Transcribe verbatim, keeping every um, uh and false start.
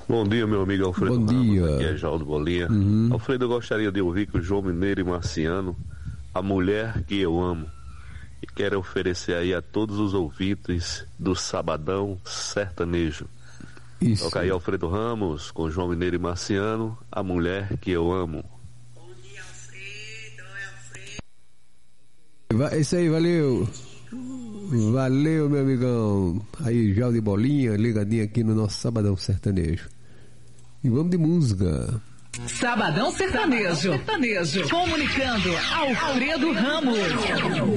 Bom dia, meu amigo Alfredo Bom Ramos, dia. aqui é Jaldo Bolinha. Uhum. Alfredo, eu gostaria de ouvir com o João Mineiro e Marciano, A Mulher que Eu Amo. E quero oferecer aí a todos os ouvintes do Sabadão Sertanejo. Isso. Toca aí Alfredo Ramos, com João Mineiro e Marciano, A Mulher que Eu Amo. Va- Isso aí, valeu. Valeu, meu amigão. Aí, Jaldo de Bolinha, ligadinho aqui no nosso Sabadão Sertanejo. E vamos de música. Sabadão Sertanejo. Sertanejo. Comunicando Alfredo Ramos.